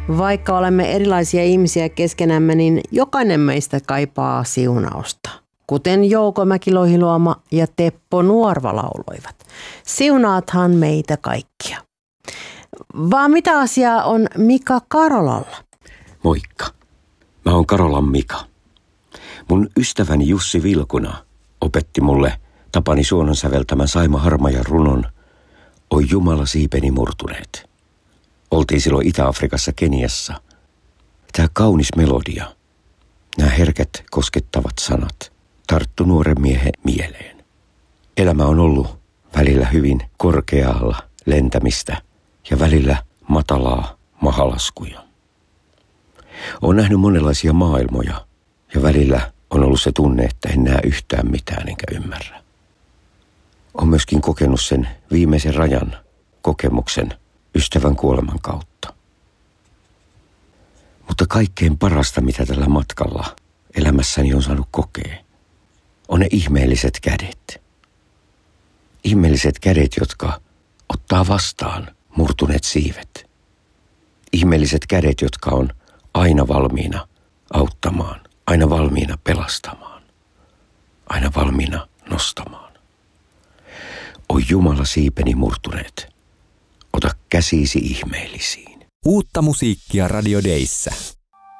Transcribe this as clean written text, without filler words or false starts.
Vaikka olemme erilaisia ihmisiä keskenämme, niin jokainen meistä kaipaa siunausta. Kuten Jouko Mäki-Lohiluoma ja Teppo Nuorva lauloivat. Siunaathan meitä kaikkia. Vaan mitä asiaa on Mika Karolalla? Moikka. Mä oon Karolan Mika. Mun ystäväni Jussi Vilkuna opetti mulle Tapani Suonon säveltämän Saima Harmajan runon Oi Jumala siipeni murtuneet. Oltiin silloin Itä-Afrikassa Keniassa. Tää kaunis melodia, nämä herkät koskettavat sanat tarttu nuoren miehen mieleen. Elämä on ollut välillä hyvin korkealla lentämistä ja välillä matalaa mahalaskuja. Olen nähnyt monenlaisia maailmoja ja välillä on ollut se tunne, että en näe yhtään mitään enkä ymmärrä. Olen myöskin kokenut sen viimeisen rajan kokemuksen ystävän kuoleman kautta. Mutta kaikkein parasta, mitä tällä matkalla elämässäni on saanut kokea, on ne ihmeelliset kädet. Ihmeelliset kädet, jotka ottaa vastaan murtuneet siivet. Ihmeelliset kädet, jotka on aina valmiina auttamaan, aina valmiina pelastamaan, aina valmiina nostamaan. Oi Jumala siipeni murtuneet, ota käsisi ihmeellisiin. Uutta musiikkia Radio Dayssä.